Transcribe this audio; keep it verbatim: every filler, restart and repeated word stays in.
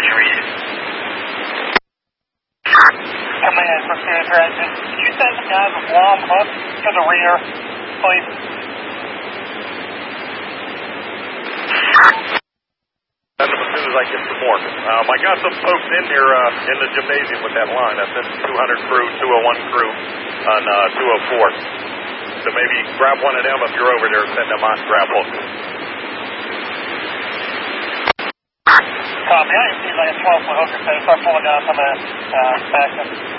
Roger, read it. Command for Spirit Dragon. Could you send the guys with Lom up to the rear, please? Send them as soon as I get some more. Um, I got some folks in here uh, in the gymnasium with that line. I sent two hundred crew, two oh one crew on uh, two oh four. So maybe grab one of them if you're over there and send them on grapple. Copy. I can see like a twelve foot hooker, so start pulling down some of the uh, back.